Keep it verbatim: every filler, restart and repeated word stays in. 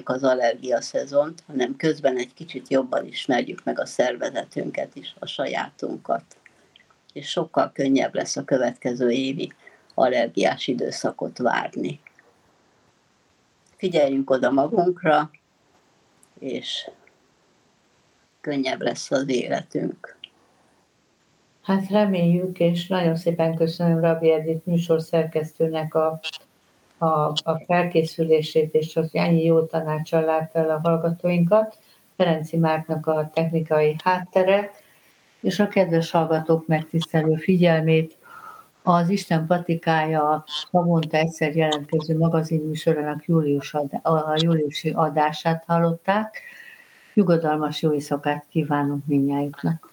lezárjuk az allergia szezont, hanem közben egy kicsit jobban ismerjük meg a szervezetünket is, a sajátunkat. És sokkal könnyebb lesz a következő évi allergiás időszakot várni. Figyeljünk oda magunkra, és könnyebb lesz az életünk. Hát reméljük, és nagyon szépen köszönöm Rabbi Edith műsorszerkesztőnek a, a, a felkészülését, és az ennyi jó tanácssal látta el a hallgatóinkat, Ferenci Márknak a technikai háttere, és a kedves hallgatók megtisztelő figyelmét. Az Isten patikája havonta egyszer jelentkező magazinműsorának július ad, a júliusi adását hallották. Nyugodalmas jó éjszakát kívánunk mindnyájuknak!